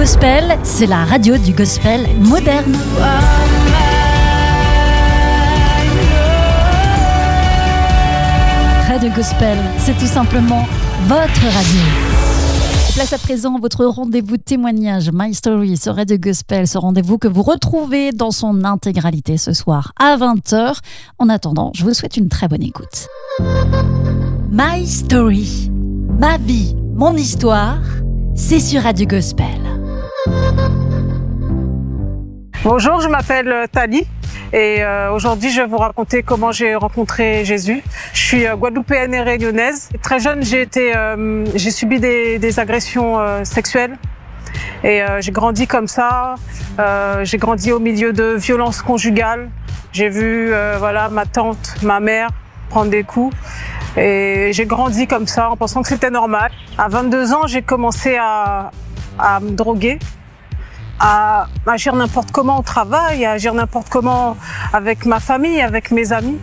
Gospel, c'est la radio du gospel moderne. Radio Gospel, c'est tout simplement votre radio. Place à présent votre rendez-vous témoignage My Story sur Radio Gospel, ce rendez-vous que vous retrouvez dans son intégralité ce soir à 20h. En attendant, je vous souhaite une très bonne écoute. My Story, ma vie, mon histoire, c'est sur Radio Gospel. Bonjour, je m'appelle Thalie et aujourd'hui je vais vous raconter comment j'ai rencontré Jésus. Je suis guadeloupéenne et réunionnaise. Très jeune, j'ai subi des agressions sexuelles et j'ai grandi comme ça. J'ai grandi au milieu de violences conjugales. J'ai vu ma tante, ma mère prendre des coups et j'ai grandi comme ça en pensant que c'était normal. À 22 ans, j'ai commencé à me droguer, à agir n'importe comment au travail, à agir n'importe comment avec ma famille, avec mes amis.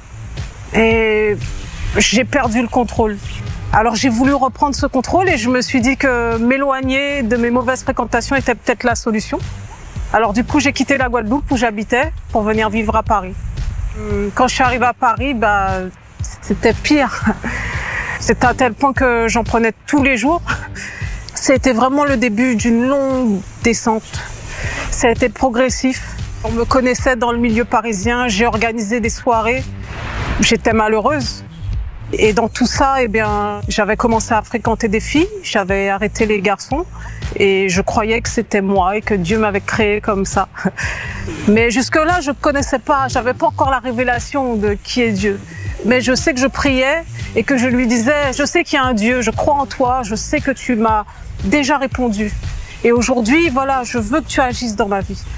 Et j'ai perdu le contrôle. Alors j'ai voulu reprendre ce contrôle et je me suis dit que m'éloigner de mes mauvaises fréquentations était peut-être la solution. Alors du coup, j'ai quitté la Guadeloupe où j'habitais pour venir vivre à Paris. Quand je suis arrivée à Paris, c'était pire. C'était à tel point que j'en prenais tous les jours. C'était vraiment le début d'une longue descente. Ça a été progressif. On me connaissait dans le milieu parisien, j'ai organisé des soirées. J'étais malheureuse. Et dans tout ça, j'avais commencé à fréquenter des filles, j'avais arrêté les garçons et je croyais que c'était moi et que Dieu m'avait créé comme ça. Mais jusque-là, je ne connaissais pas, j'avais pas encore la révélation de qui est Dieu. Mais je sais que je priais et que je lui disais, je sais qu'il y a un Dieu, je crois en toi, je sais que tu m'as déjà répondu. Et aujourd'hui, je veux que tu agisses dans ma vie.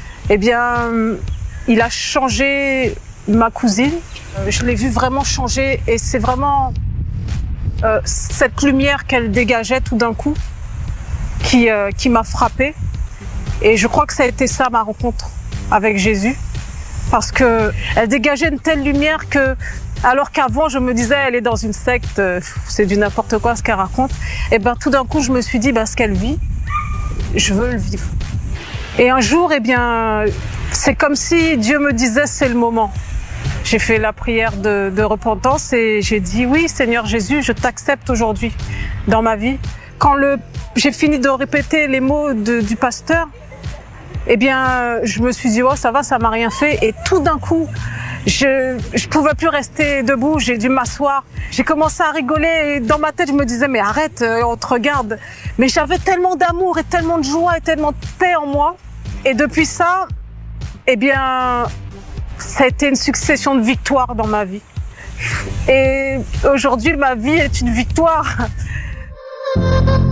Il a changé ma cousine. Je l'ai vue vraiment changer et c'est vraiment cette lumière qu'elle dégageait tout d'un coup qui m'a frappée. Et je crois que ça a été ça ma rencontre avec Jésus. Parce que elle dégageait une telle lumière que, alors qu'avant je me disais elle est dans une secte, c'est du n'importe quoi ce qu'elle raconte. Et tout d'un coup je me suis dit ce qu'elle vit, je veux le vivre. Et un jour c'est comme si Dieu me disait c'est le moment. J'ai fait la prière de repentance et j'ai dit oui Seigneur Jésus, je t'accepte aujourd'hui dans ma vie. Quand j'ai fini de répéter les mots du pasteur, je me suis dit ça va, ça m'a rien fait. Et tout d'un coup, je pouvais plus rester debout, j'ai dû m'asseoir. J'ai commencé à rigoler et dans ma tête je me disais mais arrête, on te regarde. Mais j'avais tellement d'amour et tellement de joie et tellement de paix en moi. Et depuis ça, ça a été une succession de victoires dans ma vie. Et aujourd'hui, ma vie est une victoire.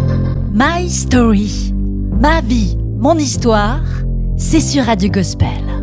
My Story, ma vie, mon histoire, c'est sur Radio Gospel.